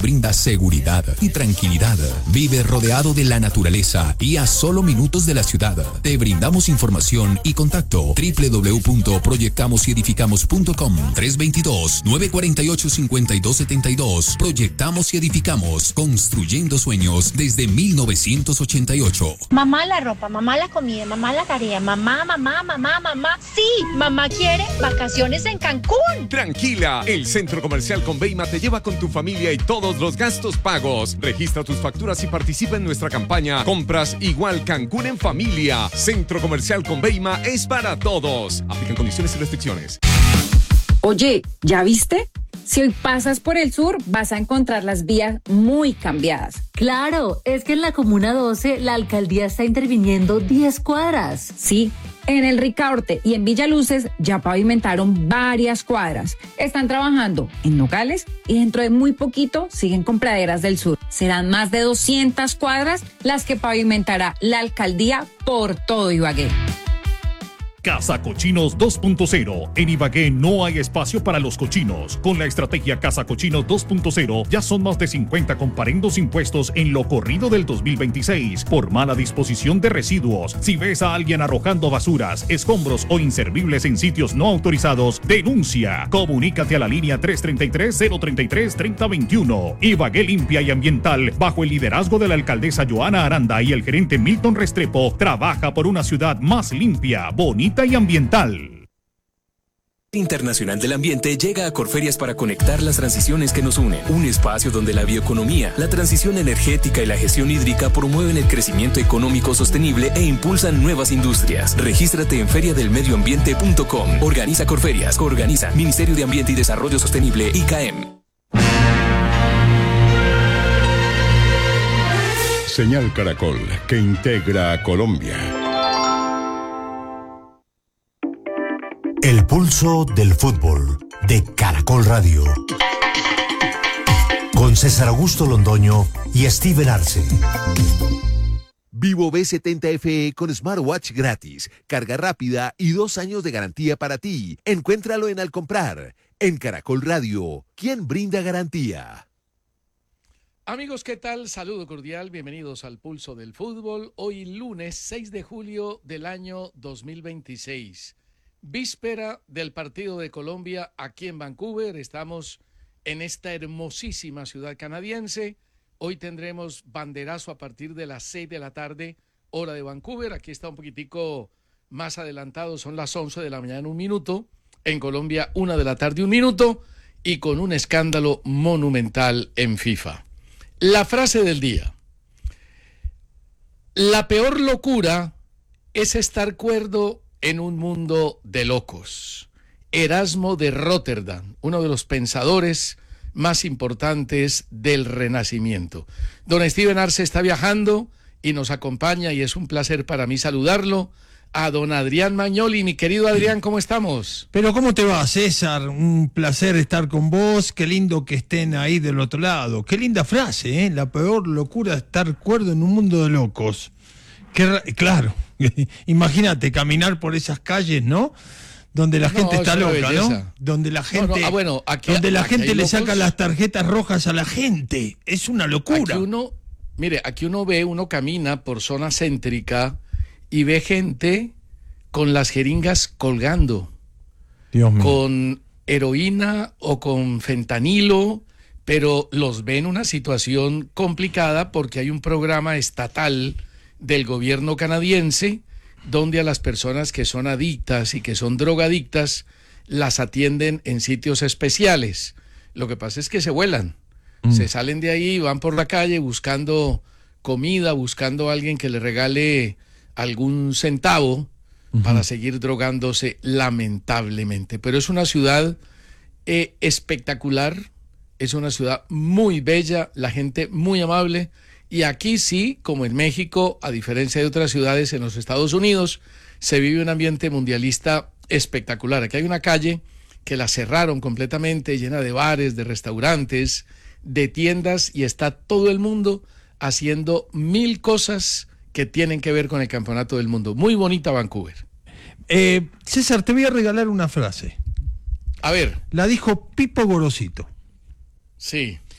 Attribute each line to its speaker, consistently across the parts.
Speaker 1: brinda seguridad y tranquilidad. Vive rodeado de la naturaleza y a solo minutos de la ciudad. Te brindamos información y contacto. www.proyectamosyedificamos.com 322-948-5272. Proyectamos y edificamos, construyendo sueños desde 1988.
Speaker 2: Mamá la ropa, mamá la comida, mamá la tarea, mamá. Sí, mamá quiere vacaciones en Cancún.
Speaker 3: Tranquila, el Centro Comercial Conveima te lleva con tu familia y todos los gastos pagos. Registra tus facturas y participa en nuestra campaña Compras Igual Cancún en Familia. Centro Comercial Conveima es para todos. Aplican condiciones y restricciones.
Speaker 4: Oye, ¿ya viste? Si hoy pasas por el sur, vas a encontrar las vías muy cambiadas.
Speaker 5: Claro, es que en la Comuna 12 la alcaldía está interviniendo 10 cuadras.
Speaker 4: Sí, en el Ricaurte y en Villaluces ya pavimentaron varias cuadras. Están trabajando en Nogales y dentro de muy poquito siguen con Praderas del Sur. Serán más de 200 cuadras las que pavimentará la alcaldía por todo Ibagué.
Speaker 6: Casa Cochinos 2.0. En Ibagué no hay espacio para los cochinos. Con la estrategia Casa Cochinos 2.0 ya son más de 50 comparendos impuestos en lo corrido del 2026 por mala disposición de residuos. Si ves a alguien arrojando basuras, escombros o inservibles en sitios no autorizados, denuncia. Comunícate a la línea 333-033-3021. Ibagué Limpia y Ambiental, bajo el liderazgo de la alcaldesa Joana Aranda y el gerente Milton Restrepo, trabaja por una ciudad más limpia, bonita y ambiental.
Speaker 7: Internacional del Ambiente llega a Corferias para conectar las transiciones que nos unen. Un espacio donde la bioeconomía, la transición energética y la gestión hídrica promueven el crecimiento económico sostenible e impulsan nuevas industrias. Regístrate en feriadelmedioambiente.com. Organiza Corferias. Organiza Ministerio de Ambiente y Desarrollo Sostenible, ICAEM.
Speaker 8: Señal Caracol, que integra a Colombia.
Speaker 9: El pulso del fútbol de Caracol Radio. Con César Augusto Londoño y Steven Arce.
Speaker 10: Vivo V70 FE con smartwatch gratis, carga rápida y 2 años de garantía para ti. Encuéntralo en Al Comprar. En Caracol Radio, ¿quién brinda garantía?
Speaker 11: Amigos, ¿qué tal? Saludo cordial, bienvenidos al Pulso del Fútbol. Hoy lunes 6 de julio del año 2026. Víspera del partido de Colombia aquí en Vancouver. Estamos en esta hermosísima ciudad canadiense. Hoy tendremos banderazo a partir de las 6 de la tarde, hora de Vancouver. Aquí está un poquitico más adelantado, son las 11 de la mañana, 1 minuto. En Colombia, 1 de la tarde, 1 minuto. Y con un escándalo monumental en FIFA. La frase del día. La peor locura es estar cuerdo en un mundo de locos. Erasmo de Rotterdam, uno de los pensadores más importantes del Renacimiento. Don Steven Arce está viajando y nos acompaña y es un placer para mí saludarlo. A don Adrián Magnoli. Mi querido Adrián, ¿cómo estamos?
Speaker 12: Pero ¿cómo te va, César? Un placer estar con vos. Qué lindo que estén ahí del otro lado. Qué linda frase, ¿eh? La peor locura es estar cuerdo en un mundo de locos. Claro. Imagínate caminar por esas calles, ¿no? Donde la gente está loca, ¿no? Donde la gente, donde la gente le saca las tarjetas rojas a la gente. Es una locura.
Speaker 11: Aquí uno camina por zona céntrica y ve gente con las jeringas colgando.
Speaker 12: Dios mío.
Speaker 11: Con heroína o con fentanilo, pero los ve en una situación complicada porque hay un programa estatal del gobierno canadiense donde a las personas que son adictas y que son drogadictas las atienden en sitios especiales. Lo que pasa es que se vuelan, se salen de ahí, van por la calle buscando comida, buscando a alguien que le regale algún centavo para seguir drogándose, lamentablemente. Pero es una ciudad espectacular, es una ciudad muy bella, la gente muy amable. Y aquí sí, como en México, a diferencia de otras ciudades en los Estados Unidos, se vive un ambiente mundialista espectacular. Aquí hay una calle que la cerraron completamente, llena de bares, de restaurantes, de tiendas, y está todo el mundo haciendo 1000 cosas que tienen que ver con el Campeonato del Mundo. Muy bonita Vancouver.
Speaker 12: César, te voy a regalar una frase.
Speaker 11: A ver.
Speaker 12: La dijo Pipo Gorosito.
Speaker 11: Sí.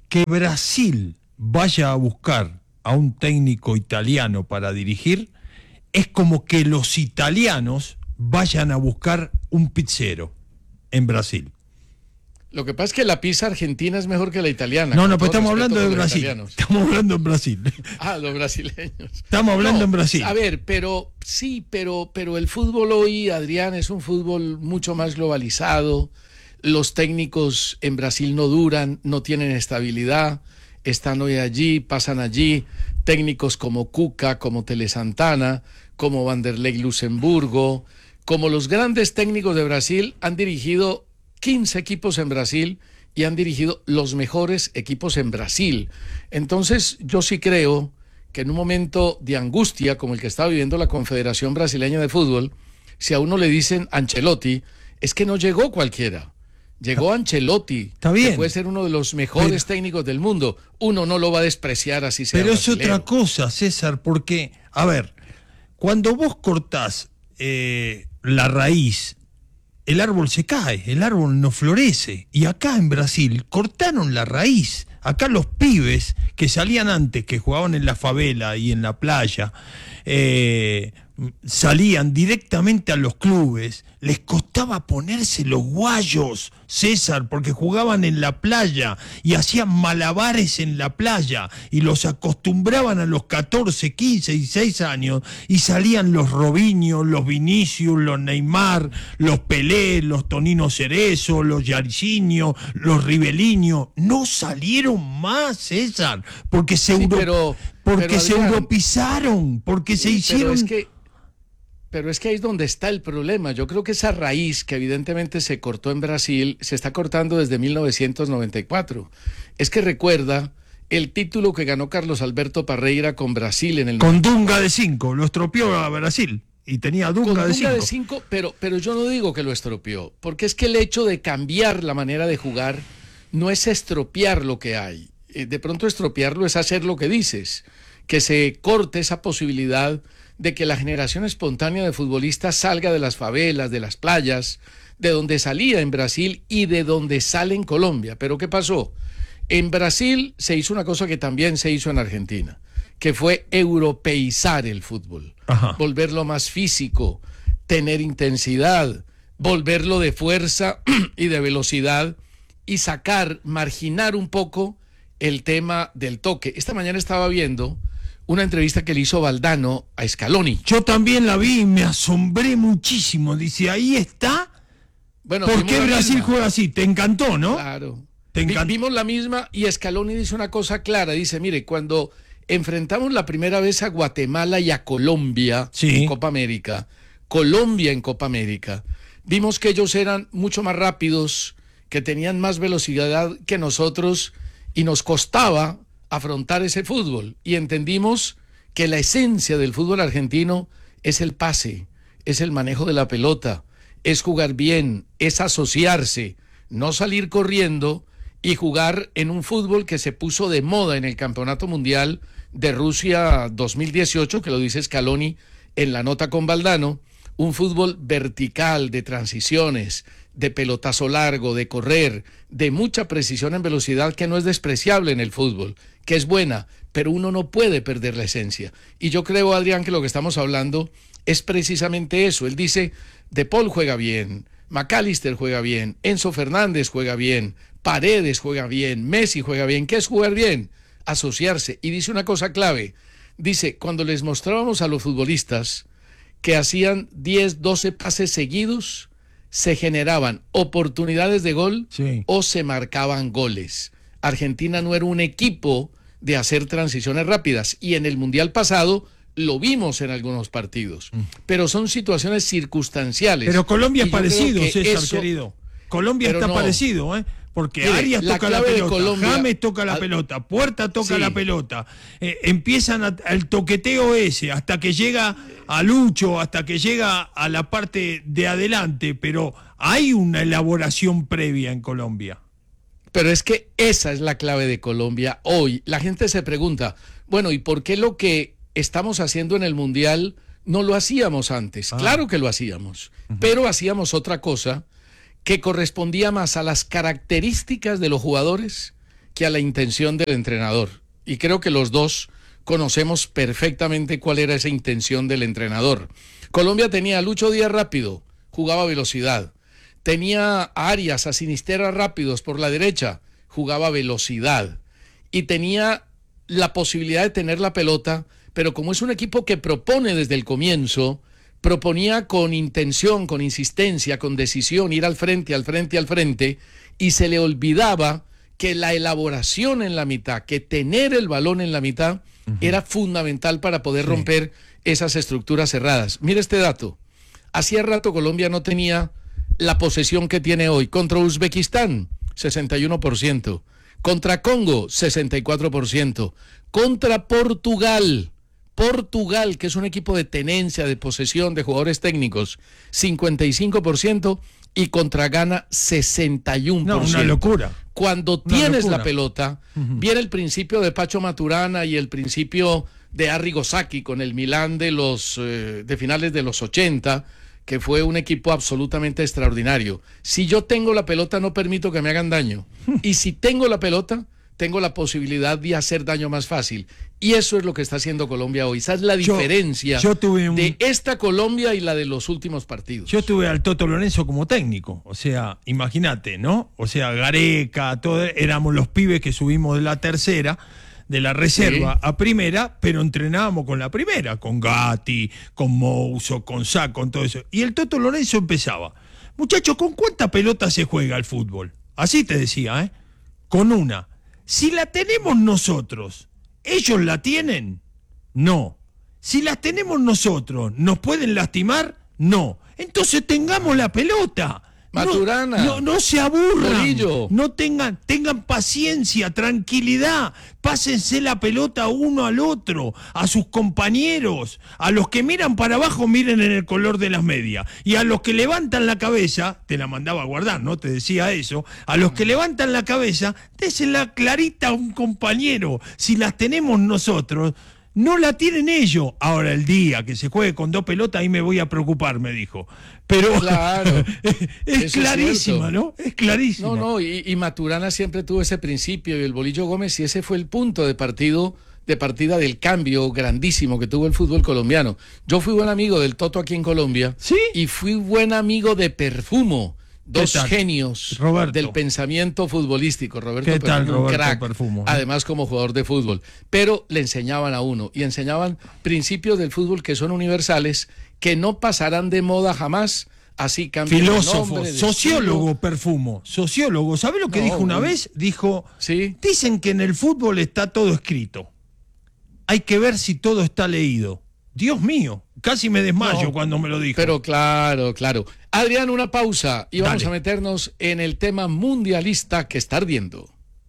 Speaker 12: que Brasil vaya a buscar a un técnico italiano para dirigir es como que los italianos vayan a buscar un pizzero en Brasil.
Speaker 11: Lo que pasa es que la pizza argentina es mejor que la italiana.
Speaker 12: No, pero estamos hablando de Brasil. Estamos hablando en Brasil.
Speaker 11: Ah, los brasileños.
Speaker 12: Estamos hablando en Brasil.
Speaker 11: A ver, pero el fútbol hoy, Adrián, es un fútbol mucho más globalizado. Los técnicos en Brasil no duran, no tienen estabilidad. Están hoy allí, pasan allí. Técnicos como Cuca, como Tele Santana, como Vanderlei Luxemburgo, como los grandes técnicos de Brasil han dirigido 15 equipos en Brasil y han dirigido los mejores equipos en Brasil. Entonces, yo sí creo que en un momento de angustia como el que está viviendo la Confederación Brasileña de Fútbol, si a uno le dicen Ancelotti, es que no llegó cualquiera. Llegó Ancelotti,
Speaker 12: está bien,
Speaker 11: que puede ser uno de los mejores técnicos del mundo. Uno no lo va a despreciar así sea.
Speaker 12: Pero
Speaker 11: brasilero.
Speaker 12: es otra cosa, César, porque, a ver, cuando vos cortás la raíz, el árbol se cae, el árbol no florece. Y acá en Brasil cortaron la raíz. Acá los pibes que salían antes, que jugaban en la favela y en la playa, salían directamente a los clubes, les costaba ponerse los guayos, César, porque jugaban en la playa y hacían malabares en la playa y los acostumbraban a los 14, 15 y 6 años y salían los Robinho, los Vinicius, los Neymar, los Pelé, los Tonino Cerezo, los Jairzinho, los Riveliño, no salieron más, César, porque se europizaron, porque se hicieron...
Speaker 11: Pero es que ahí es donde está el problema. Yo creo que esa raíz que evidentemente se cortó en Brasil se está cortando desde 1994. Es que recuerda el título que ganó Carlos Alberto Parreira con Brasil en el...
Speaker 12: Con Dunga de 5, lo estropeó a Brasil y tenía Dunga de 5.
Speaker 11: Pero yo no digo que lo estropeó, porque es que el hecho de cambiar la manera de jugar no es estropear lo que hay. De pronto estropearlo es hacer lo que dices, que se corte esa posibilidad de que la generación espontánea de futbolistas salga de las favelas, de las playas, de donde salía en Brasil y de donde sale en Colombia. Pero ¿qué pasó? En Brasil se hizo una cosa que también se hizo en Argentina, que fue europeizar el fútbol, volverlo más físico, tener intensidad, volverlo de fuerza y de velocidad y marginar un poco el tema del toque. Esta mañana estaba viendo una entrevista que le hizo Valdano a Scaloni.
Speaker 12: Yo también la vi y me asombré muchísimo. Dice, ahí está.
Speaker 11: Bueno,
Speaker 12: ¿por qué Brasil juega así? ¿Te encantó, no?
Speaker 11: Claro. Vimos la misma y Scaloni dice una cosa clara. Dice, mire, cuando enfrentamos la primera vez a Guatemala y a Colombia en Copa América, vimos que ellos eran mucho más rápidos, que tenían más velocidad que nosotros y nos costaba afrontar ese fútbol, y entendimos que la esencia del fútbol argentino es el pase, es el manejo de la pelota, es jugar bien, es asociarse, no salir corriendo y jugar en un fútbol que se puso de moda en el Campeonato Mundial de Rusia 2018, que lo dice Scaloni en la nota con Valdano, un fútbol vertical, de transiciones, de pelotazo largo, de correr, de mucha precisión en velocidad, que no es despreciable en el fútbol, que es buena, pero uno no puede perder la esencia. Y yo creo, Adrián, que lo que estamos hablando es precisamente eso. Él dice, De Paul juega bien, McAllister juega bien, Enzo Fernández juega bien, Paredes juega bien, Messi juega bien. ¿Qué es jugar bien? Asociarse. Y dice una cosa clave. Dice, cuando les mostrábamos a los futbolistas que hacían 10, 12 pases seguidos, se generaban oportunidades de gol o se marcaban goles. Argentina no era un equipo de hacer transiciones rápidas, y en el Mundial pasado lo vimos en algunos partidos, pero son situaciones circunstanciales.
Speaker 12: Pero Colombia es parecido, César, querido. Colombia está parecido, porque mire, Arias toca la pelota, James toca la pelota, Puerta toca la pelota, empiezan el toqueteo ese, hasta que llega a Lucho, hasta que llega a la parte de adelante, pero hay una elaboración previa en Colombia.
Speaker 11: Pero es que esa es la clave de Colombia hoy. La gente se pregunta, bueno, ¿y por qué lo que estamos haciendo en el Mundial no lo hacíamos antes? Claro que lo hacíamos, pero hacíamos otra cosa que correspondía más a las características de los jugadores que a la intención del entrenador. Y creo que los dos conocemos perfectamente cuál era esa intención del entrenador. Colombia tenía a Lucho Díaz rápido, jugaba a velocidad. Tenía a Arias, a Sinisterra rápidos por la derecha, jugaba a velocidad. Y tenía la posibilidad de tener la pelota, pero como es un equipo que propone desde el comienzo, proponía con intención, con insistencia, con decisión, ir al frente, y se le olvidaba que la elaboración en la mitad, que tener el balón en la mitad, era fundamental para poder romper esas estructuras cerradas. Mire este dato. Hacía rato Colombia no tenía la posesión que tiene hoy. Contra Uzbekistán, 61%. Contra Congo, 64%. Contra Portugal, que es un equipo de tenencia, de posesión, de jugadores técnicos, 55%. Y contra Ghana, 61%.
Speaker 12: No, una locura.
Speaker 11: Cuando tienes la pelota, viene el principio de Pacho Maturana y el principio de Arrigo Sacchi con el Milán de finales de los 80, que fue un equipo absolutamente extraordinario. Si yo tengo la pelota, no permito que me hagan daño. Y si tengo la pelota, tengo la posibilidad de hacer daño más fácil. Y eso es lo que está haciendo Colombia hoy. Esa es la diferencia de esta Colombia y la de los últimos partidos.
Speaker 12: Yo tuve al Toto Lorenzo como técnico. O sea, imagínate, ¿no? O sea, Gareca, éramos los pibes que subimos de la tercera, de la reserva a primera, pero entrenábamos con la primera, con Gatti, con Mouso, con Sá, con todo eso. Y el Toto Lorenzo empezaba: muchachos, ¿con cuánta pelota se juega el fútbol? Así te decía, ¿eh? Con una. Si la tenemos nosotros, ¿ellos la tienen? No. Si las tenemos nosotros, ¿nos pueden lastimar? No. Entonces tengamos la pelota.
Speaker 11: Maturana.
Speaker 12: No se aburran.
Speaker 11: Bolillo.
Speaker 12: No tengan paciencia, tranquilidad. Pásense la pelota uno al otro, a sus compañeros. A los que miran para abajo, miren en el color de las medias. Y a los que levantan la cabeza, te la mandaba a guardar, ¿no? Te decía eso. A los que levantan la cabeza, désela clarita a un compañero. Si las tenemos nosotros, no la tienen ellos. Ahora, el día que se juegue con 2 pelotas, ahí me voy a preocupar, me dijo. Pero
Speaker 11: claro,
Speaker 12: es clarísima, ¿no? Es clarísima.
Speaker 11: No, y Maturana siempre tuvo ese principio, y el Bolillo Gómez, y ese fue el punto de partida del cambio grandísimo que tuvo el fútbol colombiano. Yo fui buen amigo del Toto aquí en Colombia.
Speaker 12: ¿Sí?
Speaker 11: Y fui buen amigo de Perfumo. Dos genios del pensamiento futbolístico. Roberto Perfumo, un crack, además como jugador de fútbol. Pero le enseñaban a uno, y enseñaban principios del fútbol que son universales, que no pasarán de moda jamás. Así cambian.
Speaker 12: Filósofo, sociólogo, Perfumo, sociólogo. ¿Sabe lo que dijo una vez? Dijo, dicen que en el fútbol está todo escrito. Hay que ver si todo está leído. Dios mío, casi me desmayo cuando me lo dijo.
Speaker 11: Pero claro. Adrián, una pausa y vamos a meternos en el tema mundialista que está ardiendo.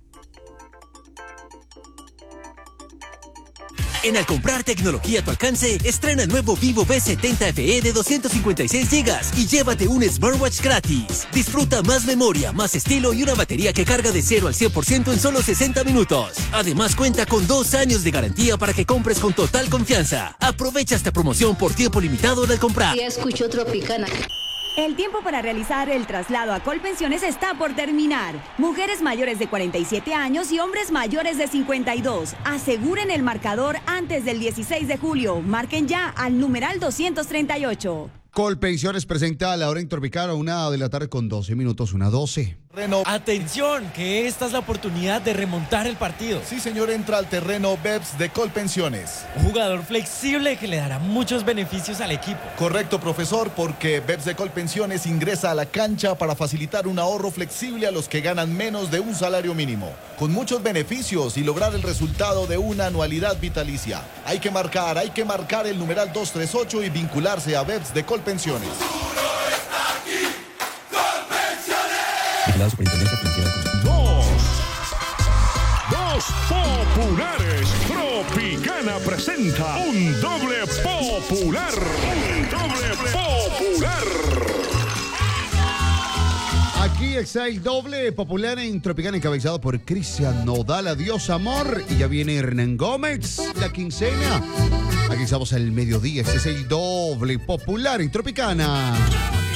Speaker 13: En Al Comprar tecnología a tu alcance, estrena el nuevo Vivo V70 FE de 256 GB y llévate un smartwatch gratis. Disfruta más memoria, más estilo y una batería que carga de 0 al 100% en solo 60 minutos. Además, cuenta con 2 años de garantía para que compres con total confianza. Aprovecha esta promoción por tiempo limitado en Al Comprar.
Speaker 14: Ya escucho Tropicana. El tiempo para realizar el traslado a Colpensiones está por terminar. Mujeres mayores de 47 años y hombres mayores de 52. Aseguren el marcador antes del 16 de julio. Marquen ya al numeral 238.
Speaker 15: Colpensiones presenta a la hora en Tropicana, 1 de la tarde con 12 minutos, 1:12.
Speaker 16: Atención, que esta es la oportunidad de remontar el partido.
Speaker 17: Sí, señor, entra al terreno BEPS de Colpensiones.
Speaker 16: Un jugador flexible que le dará muchos beneficios al equipo.
Speaker 17: Correcto, profesor, porque BEPS de Colpensiones ingresa a la cancha para facilitar un ahorro flexible a los que ganan menos de un salario mínimo, con muchos beneficios y lograr el resultado de una anualidad vitalicia. Hay que marcar el numeral 238 y vincularse a BEPS de Colpensiones.
Speaker 18: La Superintendencia Financiera de
Speaker 6: Dos populares. Tropicana presenta un doble popular.
Speaker 15: Aquí está el doble popular en Tropicana, encabezado por Cristian Nodal. Adiós, amor. Y ya viene Hernán Gómez, la quincena. Aquí estamos al mediodía. Este es el doble popular en Tropicana.